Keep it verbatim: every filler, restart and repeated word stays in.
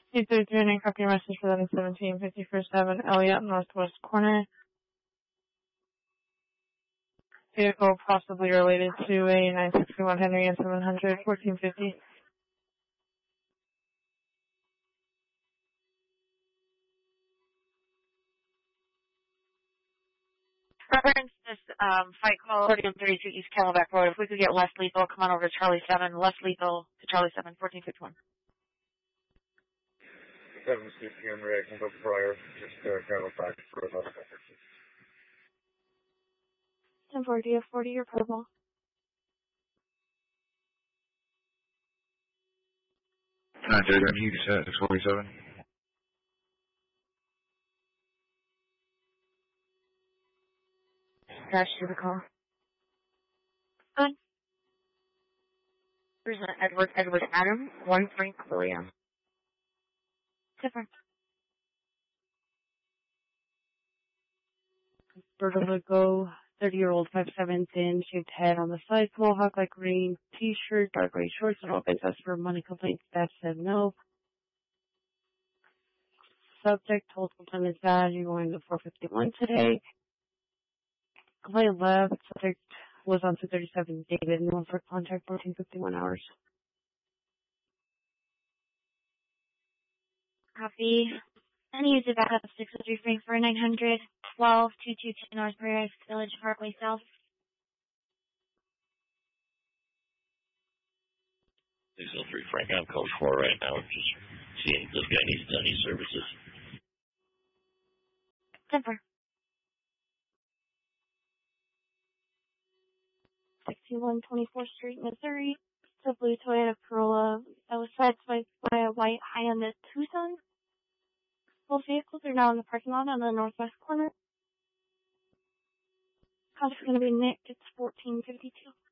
two thirty-three, and copy your message for that in seventeen fifty-first Avenue, Elliott, northwest corner. Vehicle possibly related to a nine sixty-one Henry and seven hundred, fourteen fifty. Reference this um, fight call, thirty-one thirty-two East Camelback Road. If we could get less lethal, come on over to Charlie seven. Less lethal to Charlie seven, fourteen fifty-one. seven sixty on reaction to prior, just uh, Camelback Road. ten forty, F forty, or purple. nine thirty on East, uh, six forty-seven. Crash to the call. Good. Present Edward, Edward Adam, one Frank William. Different. Vertigo, thirty-year-old, five seven, thin, shaved head on the side, mohawk like green t-shirt, dark gray shorts, and open test for money complaint. Staff said no. Subject told sometime is bad. You're going to four fifty-one today. Complaint left. Subject was on two thirty-seven David. No for contact, fourteen fifty-one hours. Copy. And use the backup of six oh three Frank for nine hundred, twelve, two two two North Paradise Village Parkway South. six oh three Frank, I'm code four right now. Just seeing if this guy needs any services. Denver. sixty-one twenty-fourth Street, Missouri. It's a blue Toyota Corolla that was sideswiped by a white Hyundai Tucson. Both vehicles are now in the parking lot on the northwest corner. Cost is going to be Nick. It's fourteen fifty-two.